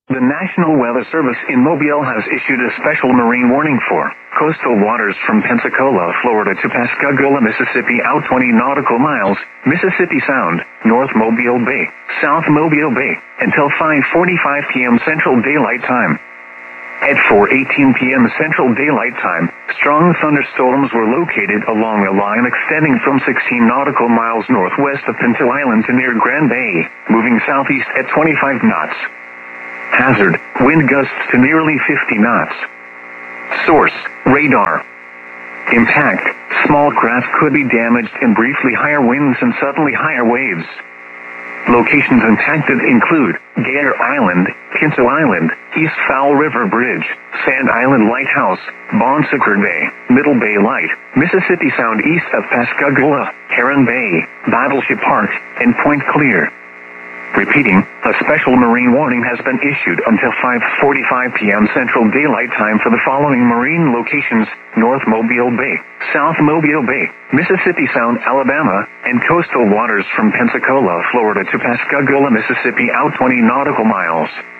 The National Weather Service in Mobile has issued a special marine warning for coastal waters from Pensacola, Florida to Pascagoula, Mississippi out 20 nautical miles, Mississippi Sound, North Mobile Bay, South Mobile Bay, until 5:45 p.m. Central Daylight Time. At 4:18 p.m. Central Daylight Time, strong thunderstorms were located along a line extending from 16 nautical miles northwest of Pinto Island to near Grand Bay, moving southeast at 25 knots. Hazard, wind gusts to nearly 50 knots. Source, radar. Impact, small craft could be damaged in briefly higher winds and suddenly higher waves. Locations impacted include Gator Island, Pinto Island, East Fowl River Bridge, Sand Island Lighthouse, Bon Secours Bay, Middle Bay Light, Mississippi Sound east of Pascagoula, Heron Bay, Battleship Park, and Point Clear. Repeating, a special marine warning has been issued until 5:45 p.m. Central Daylight Time for the following marine locations: North Mobile Bay, South Mobile Bay, Mississippi Sound, Alabama, and coastal waters from Pensacola, Florida to Pascagoula, Mississippi out 20 nautical miles.